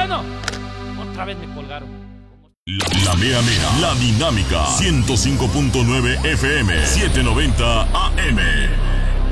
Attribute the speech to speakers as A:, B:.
A: Bueno, otra vez me colgaron.
B: La mera mera, la dinámica, 105.9 FM, 790 AM.